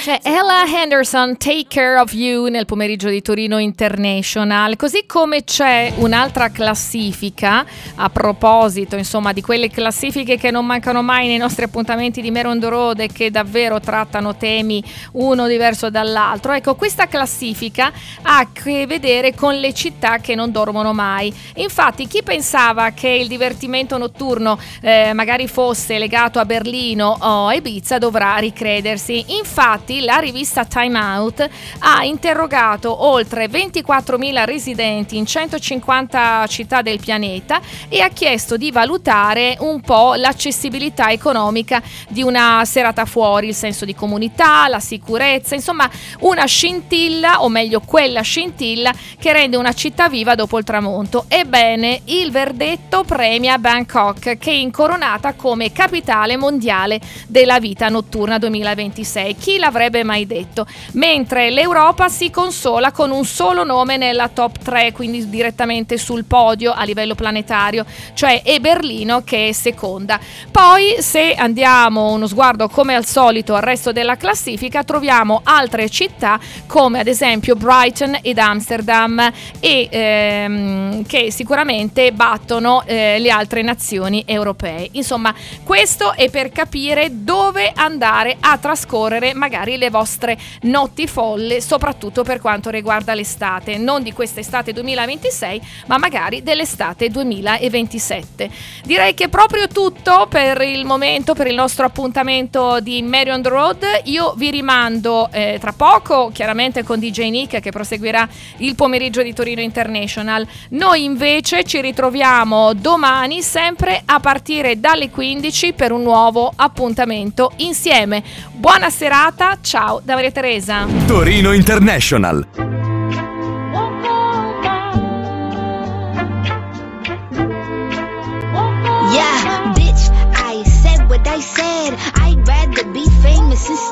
Ella Henderson, Take Care of You nel pomeriggio di Torino International. Così come c'è un'altra classifica, a proposito insomma di quelle classifiche che non mancano mai nei nostri appuntamenti di Mare on the Road e che davvero trattano temi uno diverso dall'altro. Ecco, questa classifica ha a che vedere con le città che non dormono mai. Infatti chi pensava che il divertimento notturno magari fosse legato a Berlino o a Ibiza dovrà ricredersi. Infatti la rivista Time Out ha interrogato oltre 24.000 residenti in 150 città del pianeta e ha chiesto di valutare un po' l'accessibilità economica di una serata fuori, il senso di comunità, la sicurezza, insomma una scintilla, o meglio quella scintilla che rende una città viva dopo il tramonto. Ebbene, il verdetto premia Bangkok, che è incoronata come capitale mondiale della vita notturna 2026. Chi l'avrebbe mai detto? Mentre l'Europa si consola con un solo nome nella top 3, quindi direttamente sul podio a livello planetario, cioè è Berlino che è seconda. Poi se andiamo uno sguardo come al solito al resto della classifica, troviamo altre città come ad esempio Brighton ed Amsterdam e che sicuramente battono le altre nazioni europee. Insomma, questo è per capire dove andare a trascorrere magari le vostre notti folle, soprattutto per quanto riguarda l'estate, non di quest'estate 2026, ma magari dell'estate 2027. Direi che è proprio tutto per il momento, per il nostro appuntamento di Mare on the Road. Io vi rimando tra poco, chiaramente con DJ Nick che proseguirà il pomeriggio di Torino International. Noi invece ci ritroviamo domani sempre a partire dalle 15 per un nuovo appuntamento insieme. Buona serata, ciao da Maria Teresa. Torino International.